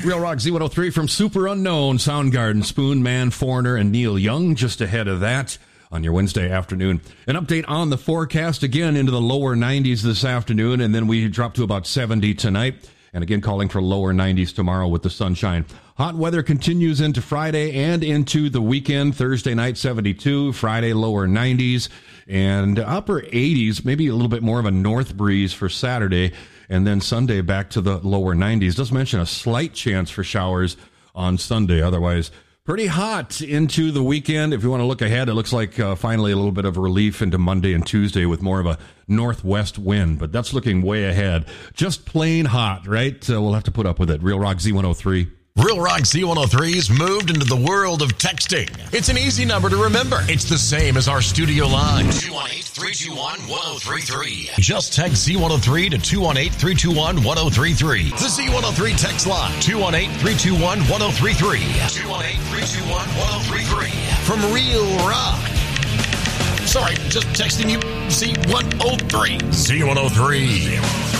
Real Rock Z103 from Super Unknown, Soundgarden, Spoon Man, Foreigner, and Neil Young just ahead of that on your Wednesday afternoon. An update on the forecast again into the lower 90s this afternoon, and then we drop to about 70 tonight. And again, calling for lower 90s tomorrow with the sunshine. Hot weather continues into Friday and into the weekend. Thursday night, 72. Friday, lower 90s. And upper 80s, maybe a little bit more of a north breeze for Saturday. And then Sunday, back to the lower 90s. Does mention a slight chance for showers on Sunday. Otherwise, pretty hot into the weekend. If you want to look ahead, it looks like finally a little bit of relief into Monday and Tuesday with more of a northwest wind. But that's looking way ahead. Just plain hot, right? We'll have to put up with it. Real Rock Z103. Real Rock Z103's moved into the world of texting. It's an easy number to remember. It's the same as our studio line. 218-321-1033. Just text Z103 to 218-321-1033. The Z103 text line. 218-321-1033. 218-321-1033. From Real Rock. Sorry, just texting you Z103. Z103.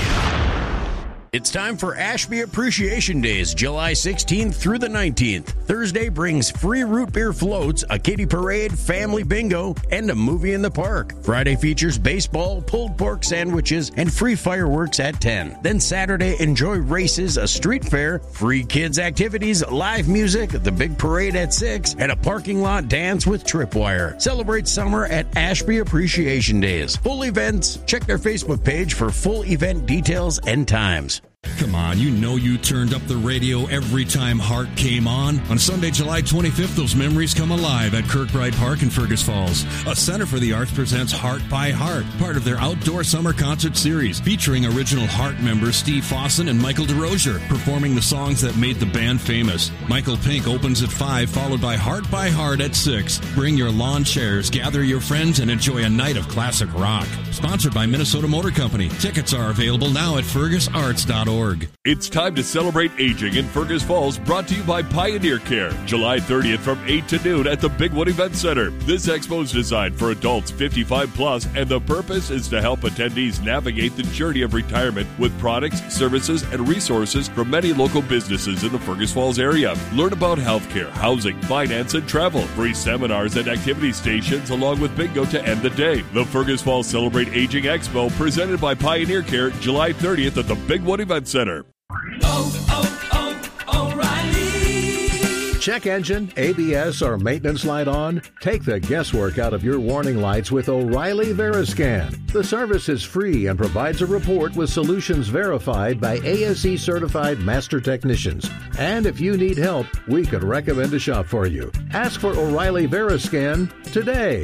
It's time for Ashby Appreciation Days, July 16th through the 19th. Thursday brings free root beer floats, a kiddie parade, family bingo, and a movie in the park. Friday features baseball, pulled pork sandwiches, and free fireworks at 10. Then Saturday, enjoy races, a street fair, free kids activities, live music, the big parade at 6, and a parking lot dance with Tripwire. Celebrate summer at Ashby Appreciation Days. Full events, check their Facebook page for full event details and times. Come on, you know you turned up the radio every time Heart came on. On Sunday, July 25th, those memories come alive at Kirkbride Park in Fergus Falls. A Center for the Arts presents Heart by Heart, part of their outdoor summer concert series, featuring original Heart members Steve Fossen and Michael DeRosier, performing the songs that made the band famous. Michael Pink opens at 5, followed by Heart at 6. Bring your lawn chairs, gather your friends, and enjoy a night of classic rock. Sponsored by Minnesota Motor Company. Tickets are available now at fergusarts.org. It's time to celebrate aging in Fergus Falls, brought to you by Pioneer Care. July 30th from 8 to noon at the Bigwood Event Center. This expo is designed for adults 55 plus, and the purpose is to help attendees navigate the journey of retirement with products, services, and resources from many local businesses in the Fergus Falls area. Learn about healthcare, housing, finance, and travel. Free seminars and activity stations along with bingo to end the day. The Fergus Falls Celebrate Aging Expo, presented by Pioneer Care, July 30th at the Bigwood Event Center. O'Reilly. Check engine, ABS, or maintenance light on? Take the guesswork out of your warning lights with O'Reilly Veriscan. The service is free and provides a report with solutions verified by ASE certified master technicians. And if you need help, we could recommend a shop for you. Ask for O'Reilly Veriscan today.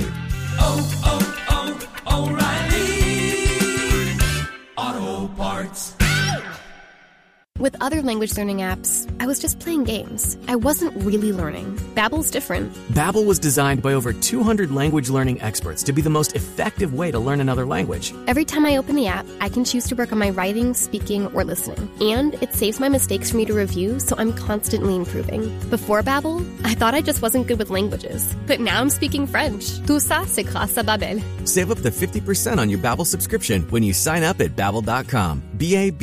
O'Reilly Auto Parts. With other language learning apps, I was just playing games. I wasn't really learning. Babbel's different. Babbel was designed by over 200 language learning experts to be the most effective way to learn another language. Every time I open the app, I can choose to work on my writing, speaking, or listening. And it saves my mistakes for me to review, so I'm constantly improving. Before Babbel, I thought I just wasn't good with languages. But now I'm speaking French. Tout ça, c'est grâce à Babbel. Save up to 50% on your Babbel subscription when you sign up at Babbel.com. Babbel.